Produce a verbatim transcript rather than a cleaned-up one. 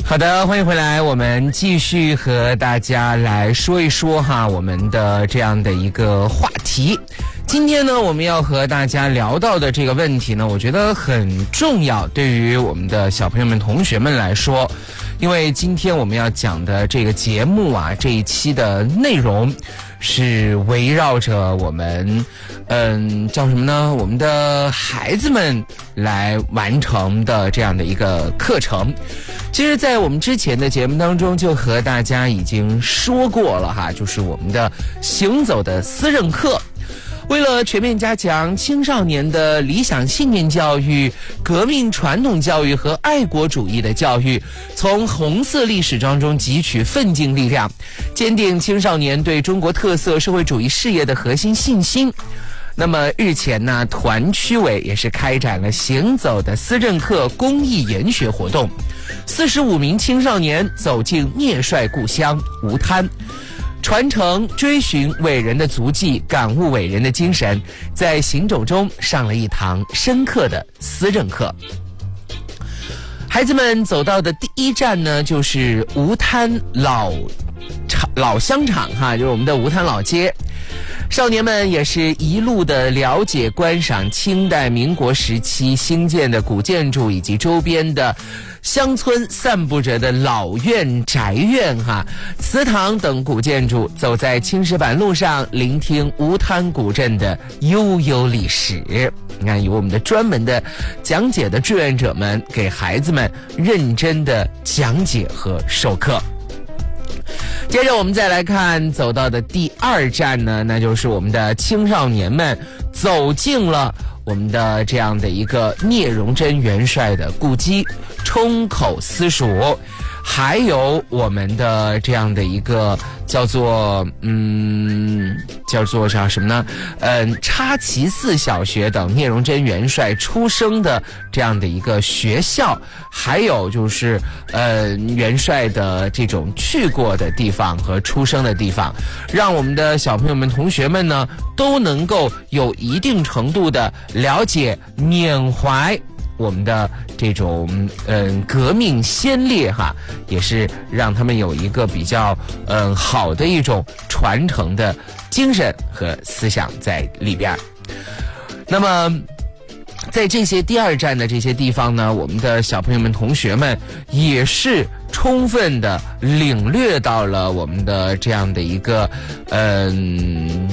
好的，欢迎回来，我们继续和大家来说一说哈我们的这样的一个话题。今天呢，我们要和大家聊到的这个问题呢，我觉得很重要，对于我们的小朋友们、同学们来说，因为今天我们要讲的这个节目啊，这一期的内容是围绕着我们，嗯，叫什么呢？我们的孩子们来完成的这样的一个课程。其实在我们之前的节目当中就和大家已经说过了哈，就是我们的行走的思任课。为了全面加强青少年的理想信念教育、革命传统教育和爱国主义的教育，从红色历史当中汲取奋进力量，坚定青少年对中国特色社会主义事业的核心信心。那么日前呢，团区委也是开展了行走的思任课公益研学活动，四十五名青少年走进聂帅故乡吴滩，传承追寻伟人的足迹，感悟伟人的精神，在行走中上了一堂深刻的思任课。孩子们走到的第一站呢，就是吴滩老厂老香厂哈，就是我们的吴滩老街。少年们也是一路的了解观赏清代民国时期兴建的古建筑，以及周边的乡村散布着的老院、宅院哈、祠堂等古建筑，走在青石板路上，聆听吴滩古镇的悠悠历史。你看，有我们的专门的讲解的志愿者们给孩子们认真的讲解和授课。接着我们再来看走到的第二站呢，那就是我们的青少年们走进了我们的这样的一个聂荣臻元帅的故迹冲口私塾，还有我们的这样的一个叫做嗯叫做啥什么呢？嗯，插旗寺小学等聂荣臻元帅出生的这样的一个学校，还有就是呃元帅的这种去过的地方和出生的地方，让我们的小朋友们、同学们呢都能够有一定程度的了解、缅怀我们的这种嗯革命先烈哈，也是让他们有一个比较嗯好的一种传承的精神和思想在里边。那么在这些第二站的这些地方呢，我们的小朋友们、同学们也是充分的领略到了我们的这样的一个嗯